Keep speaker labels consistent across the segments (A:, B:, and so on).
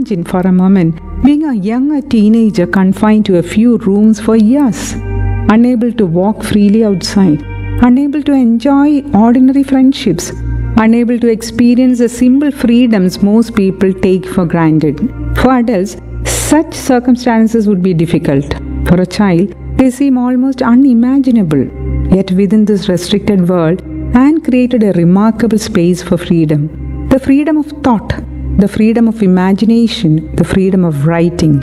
A: Imagine for a moment being a younger teenager confined to a few rooms for years, unable to walk freely outside, unable to enjoy ordinary friendships, unable to experience the simple freedoms most people take for granted. For adults, such circumstances would be difficult. For a child, they seem almost unimaginable. Yet within this restricted world, Anne created a remarkable space for freedom. The freedom of thought, the freedom of imagination, the freedom of writing.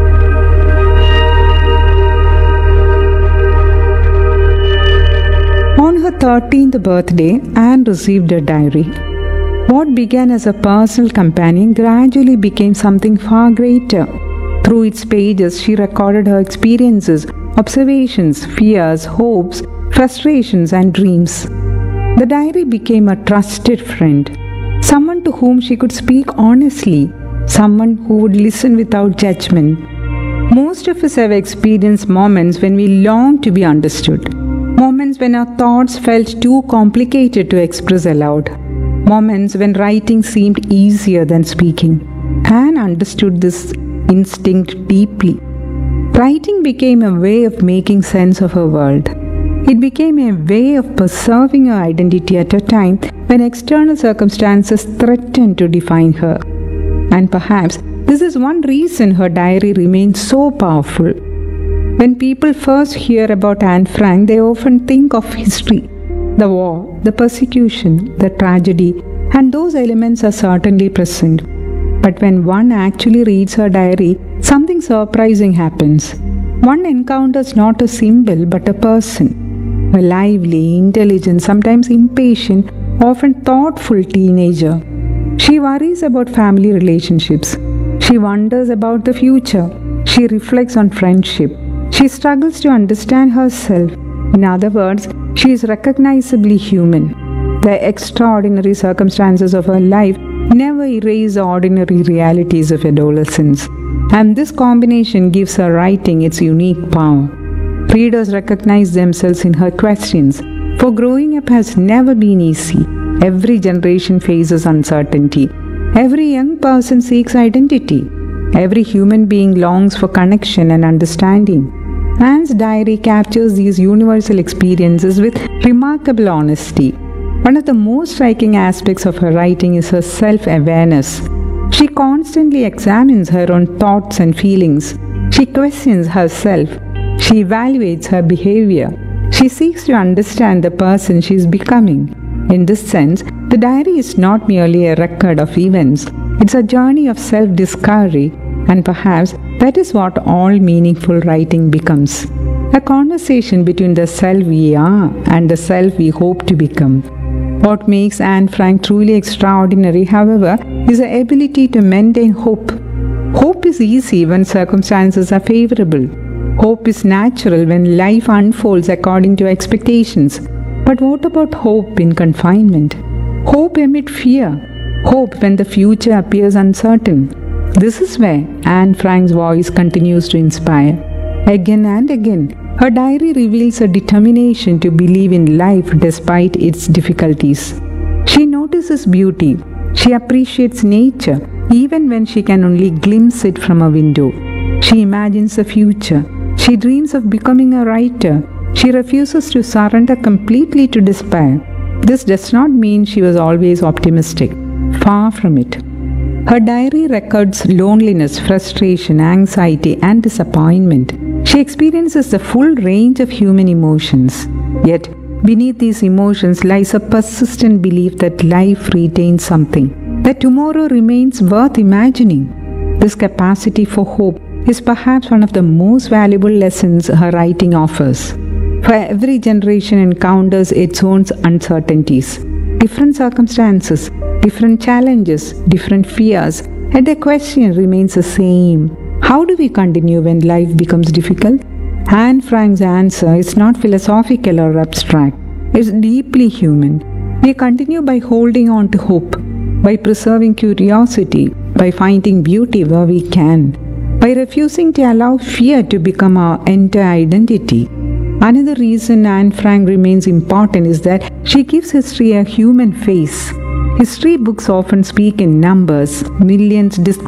A: On her 13th birthday, Anne received a diary. What began as a personal companion gradually became something far greater. Through its pages, she recorded her experiences, observations, fears, hopes, frustrations, and dreams. The diary became a trusted friend, someone to whom she could speak honestly, someone who would listen without judgment. Most of us have experienced moments when we long to be understood, moments when our thoughts felt too complicated to express aloud, moments when writing seemed easier than speaking. Anne understood this instinct deeply. Writing became a way of making sense of her world. It became a way of preserving her identity at a time when external circumstances threatened to define her. And perhaps this is one reason her diary remains so powerful. When people first hear about Anne Frank, they often think of history, the war, the persecution, the tragedy, and those elements are certainly present. But when one actually reads her diary, something surprising happens. One encounters not a symbol but a person, a lively, intelligent, sometimes impatient, often thoughtful teenager. She worries about family relationships. She wonders about the future. She reflects on friendship. She struggles to understand herself. In other words, she is recognizably human. The extraordinary circumstances of her life never erase the ordinary realities of adolescence. And this combination gives her writing its unique power. Readers recognize themselves in her questions, for growing up has never been easy. Every generation faces uncertainty. Every young person seeks identity. Every human being longs for connection and understanding. Anne's diary captures these universal experiences with remarkable honesty. One of the most striking aspects of her writing is her self-awareness. She constantly examines her own thoughts and feelings. She questions herself. She evaluates her behavior. She seeks to understand the person she is becoming. In this sense, the diary is not merely a record of events. It's a journey of self-discovery, and perhaps that is what all meaningful writing becomes. A conversation between the self we are and the self we hope to become. What makes Anne Frank truly extraordinary, however, is the ability to maintain hope. Hope is easy when circumstances are favorable. Hope is natural when life unfolds according to expectations. But what about hope in confinement? Hope amid fear. Hope when the future appears uncertain. This is where Anne Frank's voice continues to inspire. Again and again, her diary reveals a determination to believe in life despite its difficulties. She notices beauty. She appreciates nature even when she can only glimpse it from a window. She imagines the future. She dreams of becoming a writer. She refuses to surrender completely to despair. This does not mean she was always optimistic. Far from it. Her diary records loneliness, frustration, anxiety, and disappointment. She experiences the full range of human emotions. Yet, beneath these emotions lies a persistent belief that life retains something, that tomorrow remains worth imagining. This capacity for hope is perhaps one of the most valuable lessons her writing offers. For every generation encounters its own uncertainties, different circumstances, different challenges, different fears, and the question remains the same. How do we continue when life becomes difficult? Anne Frank's answer is not philosophical or abstract. It's deeply human. We continue by holding on to hope, by preserving curiosity, by finding beauty where we can, by refusing to allow fear to become our entire identity. Another reason Anne Frank remains important is that she gives history a human face. History books often speak in numbers, millions